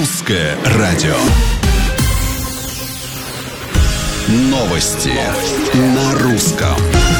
Русское радио. Новости на русском.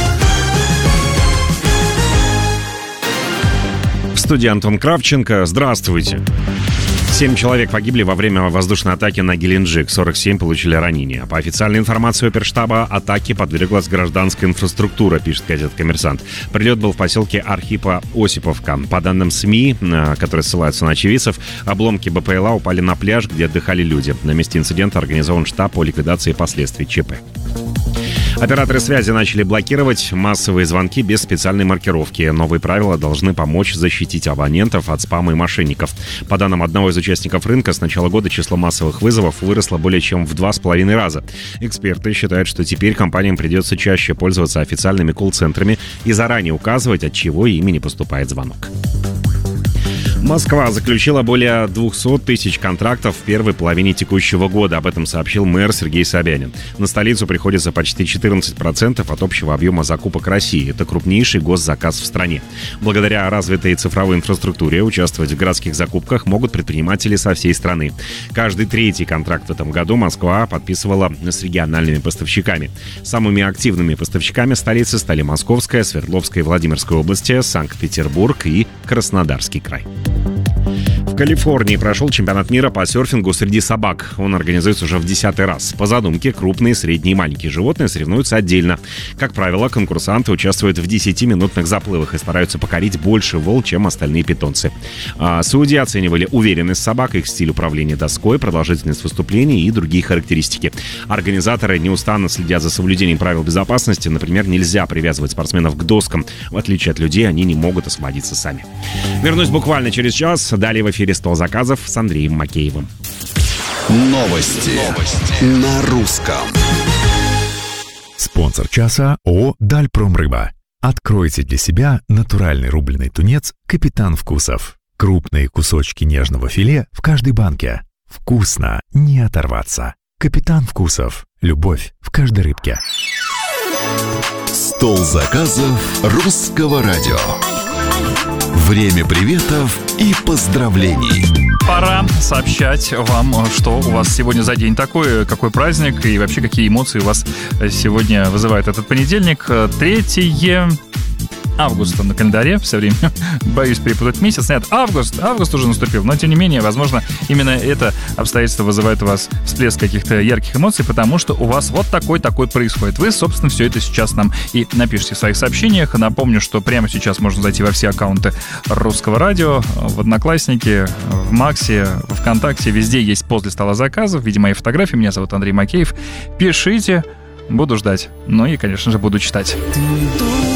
В студии Антон Кравченко. Здравствуйте. 7 человек погибли во время воздушной атаки на Геленджик, 47 получили ранения. По официальной информации оперштаба, атаке подверглась гражданская инфраструктура, пишет газета «Коммерсант». Прилет был в поселке Архипо-Осиповка. По данным СМИ, которые ссылаются на очевидцев, обломки БПЛА упали на пляж, где отдыхали люди. На месте инцидента организован штаб по ликвидации последствий ЧП. Операторы связи начали блокировать массовые звонки без специальной маркировки. Новые правила должны помочь защитить абонентов от спама и мошенников. По данным одного из участников рынка, с начала года число массовых вызовов выросло более чем в 2,5 раза. Эксперты считают, что теперь компаниям придется чаще пользоваться официальными колл-центрами и заранее указывать, от чьего имени поступает звонок. Москва заключила более 200 тысяч контрактов в первой половине текущего года. Об этом сообщил мэр Сергей Собянин. На столицу приходится почти 14% от общего объема закупок России. Это крупнейший госзаказ в стране. Благодаря развитой цифровой инфраструктуре участвовать в городских закупках могут предприниматели со всей страны. Каждый третий контракт в этом году Москва подписывала с региональными поставщиками. Самыми активными поставщиками столицы стали Московская, Свердловская и Владимирская области, Санкт-Петербург и Краснодарский край. В Калифорнии прошел чемпионат мира по серфингу среди собак. Он организуется уже в 10-й раз. По задумке, крупные, средние и маленькие животные соревнуются отдельно. Как правило, конкурсанты участвуют в 10-минутных заплывах и стараются покорить больше волн, чем остальные питомцы. Судьи оценивали уверенность собак, их стиль управления доской, продолжительность выступлений и другие характеристики. Организаторы неустанно следят за соблюдением правил безопасности. Например, нельзя привязывать спортсменов к доскам. В отличие от людей, они не могут освободиться сами. Вернусь буквально через час. Далее в эфире «100 заказов» с Андреем Макеевым. Новости на русском. Спонсор часа ООО «Дальпромрыба». Откройте для себя натуральный рубленый тунец «Капитан Вкусов». Крупные кусочки нежного филе в каждой банке. Вкусно, не оторваться. «Капитан Вкусов». Любовь в каждой рыбке. Стол заказов русского радио. Время приветов и поздравлений. Пора сообщать вам, что у вас сегодня за день такой, какой праздник и вообще какие эмоции у вас сегодня вызывает этот понедельник. 3 августа на календаре, все время боюсь перепутать месяц. Нет, август уже наступил, но тем не менее, возможно, именно это обстоятельство вызывает у вас всплеск каких-то ярких эмоций, потому что у вас вот такой происходит. Вы, собственно, все это сейчас нам и напишите в своих сообщениях. Напомню, что прямо сейчас можно зайти во все аккаунты Русского радио, в Одноклассники, в Максе, в ВКонтакте, везде есть «После стола заказов», в виде моей фотографии. Меня зовут Андрей Макеев. Пишите, буду ждать. Ну и, конечно же, буду читать.